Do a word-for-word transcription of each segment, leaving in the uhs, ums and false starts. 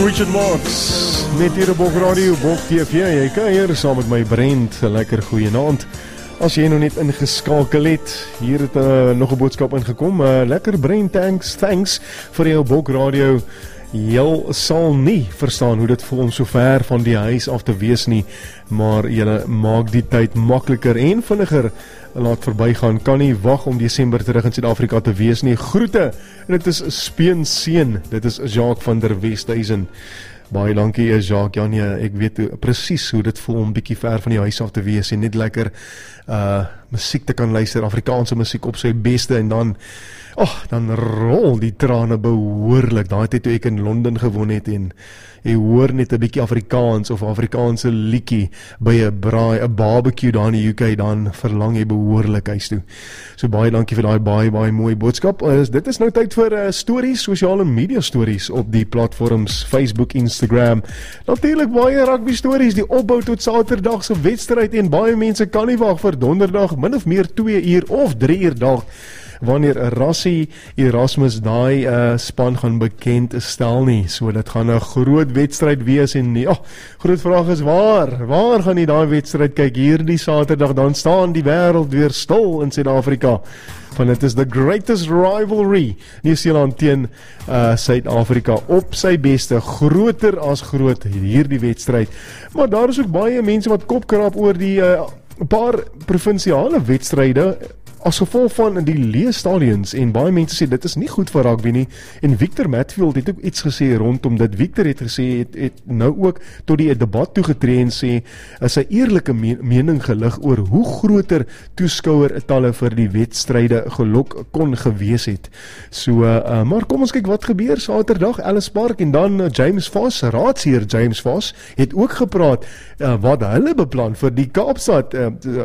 Richard Marx, net hier op Bok Radio, Bok T V. Jy kan hier saam met my Brent, 'n lekker goeienaand. As jy nou net ingeskakel het, hier het uh, nog 'n boodskap ingekom. Uh, lekker Brent, thanks, thanks vir jou Bok Radio. Jy sal nie verstaan hoe dit voel om so ver van die huis af te wees nie, maar jy maak die tyd makliker en vinniger laat verbygaan. Kan nie wag om Desember terug in Suid-Afrika te wees nie. Groete, en dit is Speenseun, dit is Jacques van der Westhuizen. Baie dankie Jacques, ja nee, ek weet presies hoe dit voel om bietjie ver van die huis af te wees en net lekker uh, musiek te kan luister, Afrikaanse musiek op sy beste, en dan oh, dan rol die trane behoorlik. Daai tyd toe ek in Londen gewoon het en jy hoor net 'n bietjie Afrikaans of Afrikaanse liedjie by 'n braai, 'n barbecue daar in die U K, dan verlang jy behoorlik huis toe. So baie dankie vir daai baie baie mooi boodskap. Uh, dit is nou tyd vir uh, stories, sosiale media stories op die platforms Facebook, Instagram. Natuurlik baie rugby stories, die opbou tot Saterdag se wedstryd, en baie mense kan nie wag vir Donderdag, min of meer twee uur of drie uur dag, wanneer Rassie Erasmus daai uh, span gaan bekend stel nie. So dit gaan 'n groot wedstryd wees, en ja, groot vraag is waar, waar gaan jy daai wedstryd kyk hierdie Saterdag? Dan staan die wêreld weer stil in Suid-Afrika, want dit is the greatest rivalry, Nieu-Seeland teen uh, Suid-Afrika op sy beste, groter as groot hierdie wedstryd. Maar daar is ook baie mense wat kopkrap oor die uh, paar provinsiale wedstryde as gevolg van die leë stadions, en baie mense sê dit is nie goed vir rugby nie, en Victor Matfield het ook iets gesê rondom dit. Victor het gesê, het, het nou ook tot die debat toegetree en sê, is sy eerlike me mening gelig oor hoe groter toeskouertalle vir die wedstryde gelok kon gewees het. So, uh, maar kom ons kyk wat gebeur Saterdag, Ellis Park, en dan uh, James Vos, raadsheer James Vos, het ook gepraat uh, wat hulle beplan vir die Kaapstad uh, uh,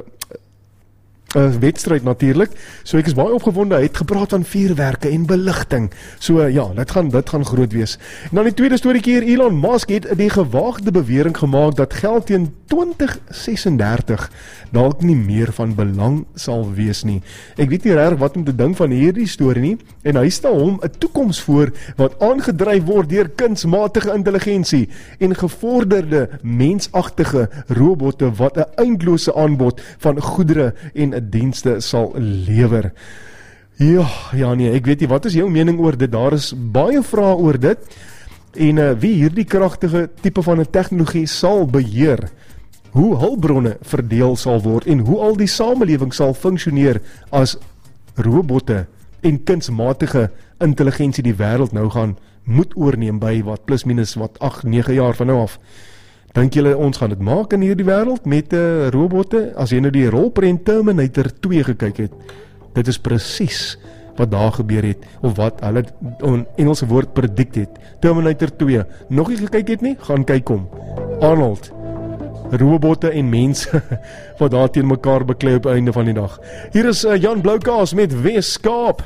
Uh, wedstryd natuurlik. So ek is baie opgewonde. Hy het gepraat van vuurwerke en beligting. So uh, ja, dit gaan dit gaan groot wees. En dan die tweede storieetjie hier, Elon Musk het die gewaagde bewering gemaak dat geld teen twintig ses en dertig dalk nie meer van belang sal wees nie. Ek weet nie regtig wat om te dink van hierdie storie nie, en hy stel hom 'n toekoms voor wat aangedryf word deur kunsmatige intelligensie en gevorderde mensagtige robotte wat 'n eindelose aanbod van goedere en dienste sal lewer. Ja, ja nee, ek weet nie, wat is jou mening oor dit? Daar is baie vrae oor dit, en uh, wie hierdie kragtige tipe van 'n tegnologie sal beheer, hoe hulpbronne verdeel sal word, en hoe al die samelewing sal funksioneer as robotte en kunsmatige intelligensie die wêreld nou gaan moet oorneem by wat plus minus wat agt nege jaar van nou af. Dink julle ons gaan dit maak in hierdie wêreld met uh, robotte? As jy nou die rolprent Terminator twee gekyk het, dit is presies wat daar gebeur het, of wat hulle in Engelse woord predict het. Terminator twee, nog nie gekyk het nie? Gaan kyk kom. Arnold, robotte en mense wat daar teen mekaar beklei op einde van die dag. Hier is uh, Jan Bloukaas met Weskaap.